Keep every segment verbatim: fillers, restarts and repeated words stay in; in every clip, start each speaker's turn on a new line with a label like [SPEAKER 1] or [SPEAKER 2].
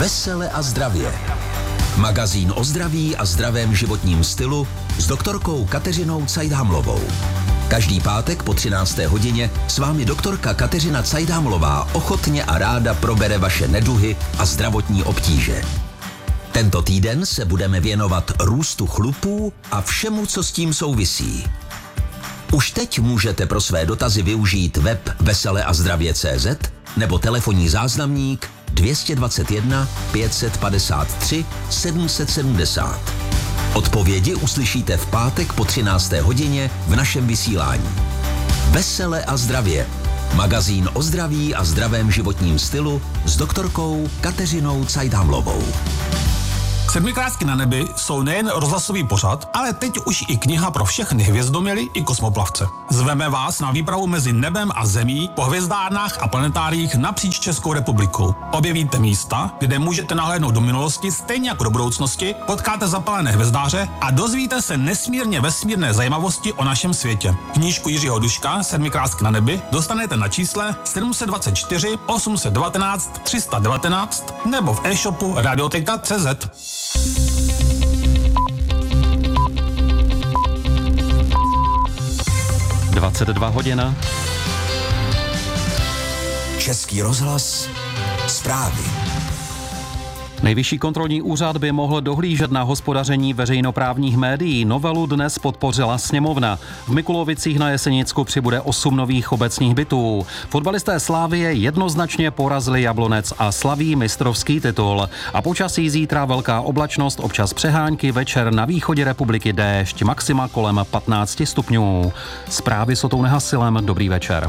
[SPEAKER 1] Vesele a zdravě. Magazín o zdraví a zdravém životním stylu s doktorkou Kateřinou Cajdámlovou. Každý pátek po třinácté hodině s vámi doktorka Kateřina Cajdámlová ochotně a ráda probere vaše neduhy a zdravotní obtíže. Tento týden se budeme věnovat růstu chlupů a všemu, co s tím souvisí. Už teď můžete pro své dotazy využít web vesele a zdravě tečka cé zet nebo telefonní záznamník dvě stě dvacet jedna pět set padesát tři sedm set sedmdesát. Odpovědi uslyšíte v pátek po třinácté hodině v našem vysílání. Vesele a zdravě. Magazín o zdraví a zdravém životním stylu s doktorkou Kateřinou Cajdámlovou.
[SPEAKER 2] Sedmikrásky na nebi jsou nejen rozhlasový pořad, ale teď už i kniha pro všechny hvězdoměly i kosmoplavce. Zveme vás na výpravu mezi nebem a zemí po hvězdárnách a planetáriích napříč Českou republikou. Objevíte místa, kde můžete nahlédnout do minulosti stejně jako do budoucnosti, potkáte zapalené hvězdáře a dozvíte se nesmírně vesmírné zajímavosti o našem světě. Knížku Jiřího Duška Sedmikrásky na nebi dostanete na čísle sedm set dvacet čtyři osm set devatenáct tři sta devatenáct nebo v e-shopu radioteka tečka cé zet.
[SPEAKER 3] dvacet dva hodin.
[SPEAKER 1] Český rozhlas, zprávy.
[SPEAKER 3] Nejvyšší kontrolní úřad by mohl dohlížet na hospodaření veřejnoprávních médií. Novelu dnes podpořila sněmovna. V Mikulovicích na Jesenicku přibude osm nových obecních bytů. Fotbalisté Slavie jednoznačně porazili Jablonec a slaví mistrovský titul. A počasí zítra velká oblačnost, občas přehánky, večer na východě republiky déšť, maxima kolem patnáct stupňů. Zprávy s Otou Nehasilem, dobrý večer.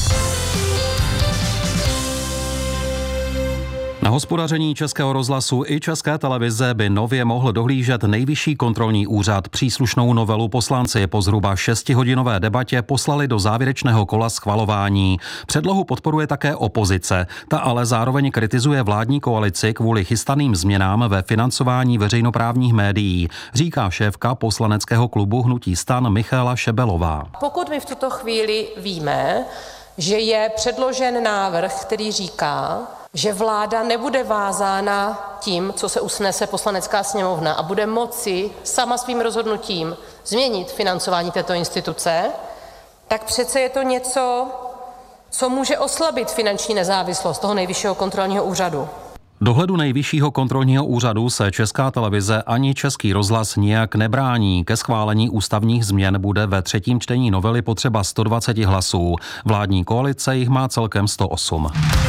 [SPEAKER 3] Na hospodaření Českého rozhlasu i České televize by nově mohl dohlížet Nejvyšší kontrolní úřad. Příslušnou novelu poslanci po zhruba šestihodinové debatě poslali do závěrečného kola schvalování. Předlohu podporuje také opozice, ta ale zároveň kritizuje vládní koalici kvůli chystaným změnám ve financování veřejnoprávních médií, říká šéfka poslaneckého klubu Hnutí STAN Michaela Šebelová.
[SPEAKER 4] Pokud my v tuto chvíli víme, že je předložen návrh, který říká, že vláda nebude vázána tím, co se usnese Poslanecká sněmovna a bude moci sama svým rozhodnutím změnit financování této instituce, tak přece je to něco, co může oslabit finanční nezávislost toho Nejvyššího kontrolního úřadu.
[SPEAKER 3] Dohledu Nejvyššího kontrolního úřadu se Česká televize ani Český rozhlas nijak nebrání. Ke schválení ústavních změn bude ve třetím čtení novely potřeba sto dvacet hlasů. Vládní koalice jich má celkem sto osm.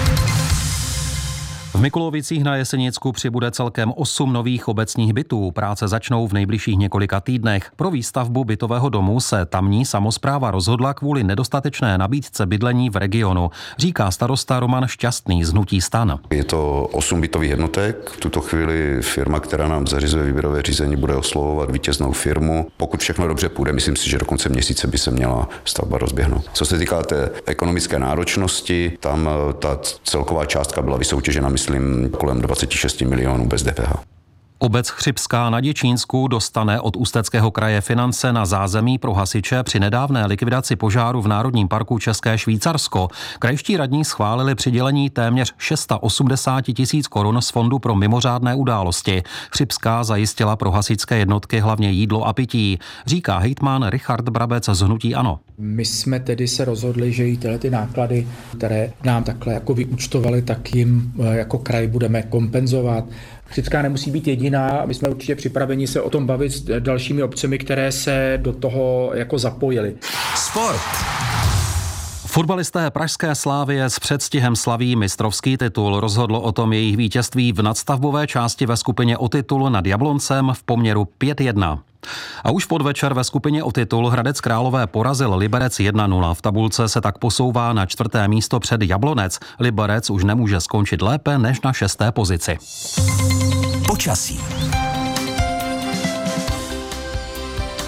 [SPEAKER 3] V Mikulovicích na Jesenicku přibude celkem osm nových obecních bytů. Práce začnou v nejbližších několika týdnech. Pro výstavbu bytového domu se tamní samospráva rozhodla kvůli nedostatečné nabídce bydlení v regionu, říká starosta Roman Šťastný z Hnutí STAN.
[SPEAKER 5] Je to osm bytových jednotek. V tuto chvíli firma, která nám zařizuje výběrové řízení, bude oslovovat vítěznou firmu. Pokud všechno dobře půjde, myslím si, že do konce měsíce by se měla stavba rozběhnout. Co se týká té ekonomické náročnosti, tam ta celková částka byla vysoutěžena, myslím, kolem dvacet šest milionů bez D P H.
[SPEAKER 3] Obec Chřibská na Děčínsku dostane od Ústeckého kraje finance na zázemí pro hasiče při nedávné likvidaci požáru v Národním parku České Švýcarsko. Krajští radní schválili přidělení téměř šest set osmdesát tisíc korun z fondu pro mimořádné události. Chřibská zajistila pro hasičské jednotky hlavně jídlo a pití, říká hejtman Richard Brabec z Hnutí ANO.
[SPEAKER 6] My jsme tedy se rozhodli, že i tyhle ty náklady, které nám takhle jako vyúčtovali, tak jim jako kraj budeme kompenzovat. Chřibská nemusí být jediná, my jsme určitě připraveni se o tom bavit s dalšími obcemi, které se do toho jako zapojily.
[SPEAKER 1] Sport.
[SPEAKER 3] Fotbalisté pražské Slavie s předstihem slaví mistrovský titul. Rozhodlo o tom jejich vítězství v nadstavbové části ve skupině o titul nad Jabloncem v poměru pět jedna. A už v podvečer ve skupině o titul Hradec Králové porazil Liberec jedna nula. V tabulce se tak posouvá na čtvrté místo před Jablonec. Liberec už nemůže skončit lépe než na šesté pozici.
[SPEAKER 1] Počasí.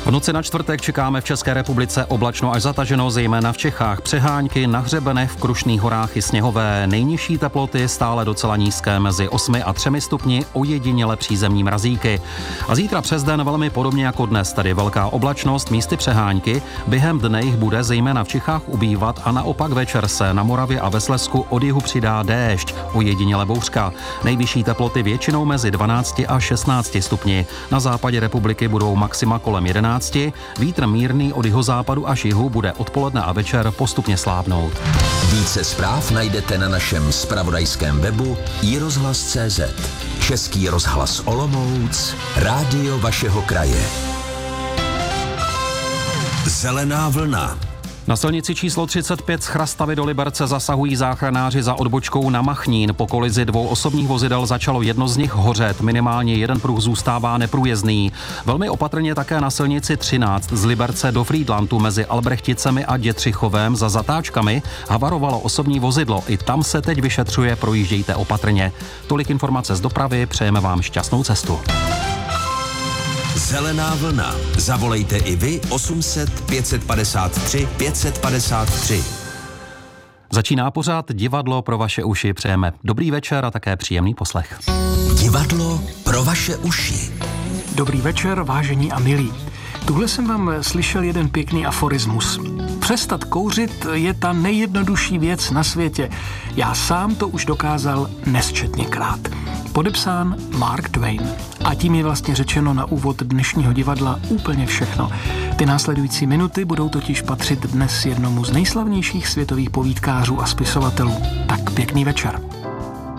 [SPEAKER 3] V noci na čtvrtek čekáme v České republice oblačno až zataženo, zejména v Čechách. Přehánky na hřebenech, v Krušných horách i sněhové. Nejnižší teploty stále docela nízké mezi osmi a třemi stupni, ojediněle přízemní mrazíky. A zítra přes den velmi podobně jako dnes, tedy velká oblačnost, místy přehánky. Během dne jich bude zejména v Čechách ubývat a naopak večer se na Moravě a ve Slezsku od jihu přidá déšť, ojediněle bouřka. Nejvyšší teploty většinou mezi dvanácti a šestnácti stupni. Na západě republiky budou maxima kolem jedenácti. Vítr mírný od jihozápadu až jihu bude odpoledne a večer postupně slábnout.
[SPEAKER 1] Více zpráv najdete na našem zpravodajském webu i rozhlas tečka cé zet. Český rozhlas Olomouc, rádio vašeho kraje. Zelená vlna.
[SPEAKER 3] Na silnici číslo třicet pět z Chrastavy do Liberce zasahují záchranáři za odbočkou na Machnín. Po kolizi dvou osobních vozidel začalo jedno z nich hořet. Minimálně jeden pruh zůstává neprůjezdný. Velmi opatrně také na silnici třináct z Liberce do Frýdlantu mezi Albrechticemi a Dětřichovem za zatáčkami havarovalo osobní vozidlo. I tam se teď vyšetřuje, projíždějte opatrně. Tolik informace z dopravy, přejeme vám šťastnou cestu.
[SPEAKER 1] Zelená vlna. Zavolejte i vy osm set pět set padesát tři pět set padesát tři.
[SPEAKER 3] Začíná pořád Divadlo pro vaše uši. Přejeme dobrý večer a také příjemný poslech.
[SPEAKER 1] Divadlo pro vaše uši.
[SPEAKER 7] Dobrý večer, vážení a milí. Tuhle jsem vám slyšel jeden pěkný aforismus. Přestat kouřit je ta nejjednodušší věc na světě. Já sám to už dokázal nesčetněkrát. Podepsán Mark Twain. A tím je vlastně řečeno na úvod dnešního divadla úplně všechno. Ty následující minuty budou totiž patřit dnes jednomu z nejslavnějších světových povídkářů a spisovatelů. Tak pěkný večer.